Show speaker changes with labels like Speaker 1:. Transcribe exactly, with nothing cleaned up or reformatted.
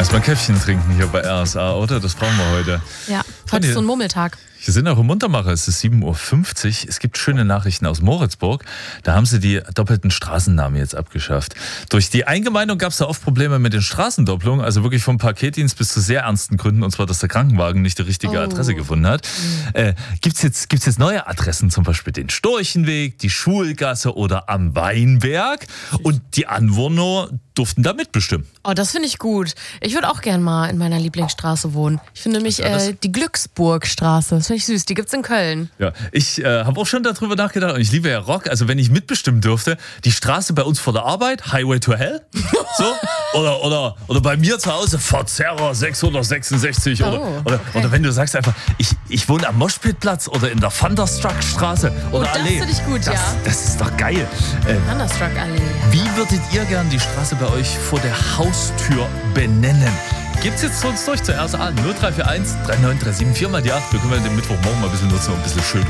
Speaker 1: Erstmal Käffchen trinken hier bei R S A, oder? Das brauchen wir heute.
Speaker 2: Ja, heute ist so ein Murmeltag.
Speaker 1: Wir sind auch im Muntermacher, es ist sieben Uhr fünfzig. Es gibt schöne Nachrichten aus Moritzburg. Da haben sie die doppelten Straßennamen jetzt abgeschafft. Durch die Eingemeindung gab es da oft Probleme mit den Straßendopplungen, also wirklich vom Paketdienst bis zu sehr ernsten Gründen, und zwar, dass der Krankenwagen nicht die richtige
Speaker 2: Oh.
Speaker 1: Adresse gefunden hat. Mhm. Äh, gibt's jetzt, gibt's jetzt neue Adressen, zum Beispiel den Storchenweg, die Schulgasse oder am Weinberg, und die Anwohner durften da mitbestimmen.
Speaker 2: Oh, das finde ich gut. Ich würde auch gern mal in meiner Lieblingsstraße wohnen. Ich finde nämlich äh, die Glücksburgstraße. Das finde ich süß. Die gibt's in Köln.
Speaker 1: Ja, ich äh, habe auch schon darüber nachgedacht, und ich liebe ja Rock. Also wenn ich mitbestimmen dürfte, die Straße bei uns vor der Arbeit, Highway to Hell, so, oder, oder, oder bei mir zu Hause, Verzerrer sechshundertsechsundsechzig, oder,
Speaker 2: Oh,
Speaker 1: oder,
Speaker 2: okay.
Speaker 1: oder wenn du sagst einfach, ich, ich wohne am Moschpitplatz oder in der Thunderstruck-Straße oder
Speaker 2: Oh, das
Speaker 1: Allee.
Speaker 2: finde ich gut,
Speaker 1: das,
Speaker 2: ja.
Speaker 1: Das ist doch geil. Äh,
Speaker 2: Thunderstruck-Allee.
Speaker 1: wie würdet ihr gern die Straße bei euch vor der Haustür benennen? Gibt's jetzt zu uns durch zur R S A null drei vier eins drei neun drei sieben vier mal die acht. Wir können den Mittwochmorgen mal ein bisschen nutzen und ein bisschen schön